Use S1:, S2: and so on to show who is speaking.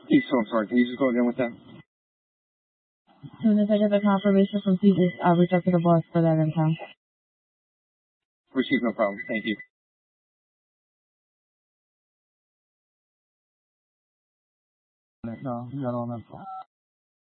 S1: He's so sorry. Can you just go again with that?
S2: As soon as I get the confirmation from Caesars, I'll reach out to the boss for that info.
S1: Receive, no problem. Thank you.
S3: No, you got all that.